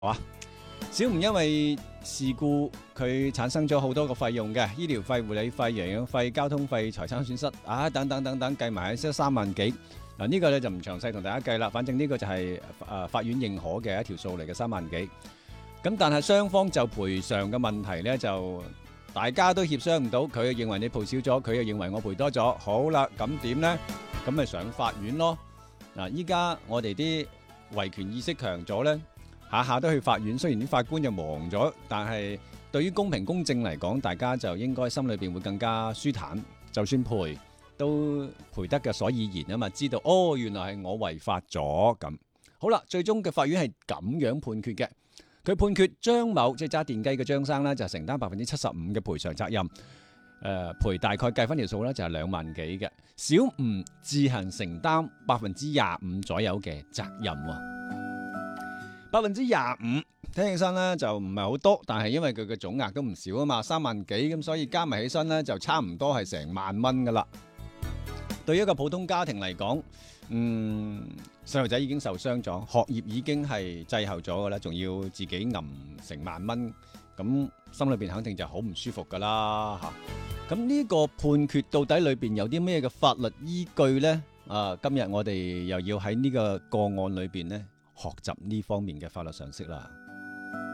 啊，小吳因為事故佢產生咗好多個費用嘅，醫療費、護理費、營養費、交通費、財產損失啊等等等等，計埋係3萬幾。嗱呢個咧就唔詳細同大家計啦，反正呢個就係法院認可嘅一條數嚟嘅3萬幾。咁但係雙方就賠償嘅問題咧就大家都協商唔到，佢又認為你賠少咗，佢又認為我賠多咗。好啦，咁點呢？咁咪上法院咯。嗱，依家我哋啲維權意識強咗呢，下下都去法院。雖然啲法官又忙咗，但係對於公平公正嚟講，大家就應該心裏邊會更加舒坦。就算賠都賠得嘅所以然啊嘛，知道哦原來係我違法咗咁。好啦，最終嘅法院係咁樣判決嘅。佢判決張某即係揸電雞嘅張生咧，就承擔75%嘅賠償責任。賠大概計翻條數咧，就係2萬幾嘅。小吳自行承擔25%左右嘅責任喎。25%聽起身咧就唔係好多，但係因為佢嘅總額都唔少啊嘛，3萬幾咁，所以加埋起身咧就差唔多係成萬蚊噶啦。對於一個普通家庭嚟講，細路仔已經受傷咗，學業已經係滯後咗噶啦，仲要自己揞成萬蚊，咁心裏邊肯定就好唔舒服噶啦嚇。咁呢個判決到底裏邊有啲咩嘅法律依據呢？今日我哋又要喺呢個個案裏邊呢學習呢方面嘅法律常識啦。